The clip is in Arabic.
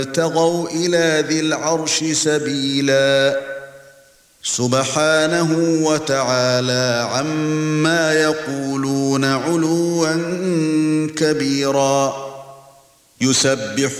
ابتغوا إلى ذي العرش سبيلا سبحانه وتعالى عما يقولون علوا كبيرا يسبح